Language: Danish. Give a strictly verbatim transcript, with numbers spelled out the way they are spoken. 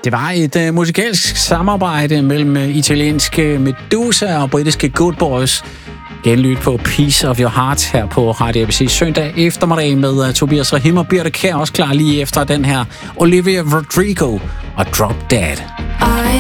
Det var et uh, musikalsk samarbejde mellem uh, italienske Medusa og britiske Good Boys. Genlyt på Piece of Your Heart her på Radio A B C søndag eftermiddag med uh, Tobias Rahim og Birte Kjær også klar lige efter den her Olivia Rodrigo og Drop Dead.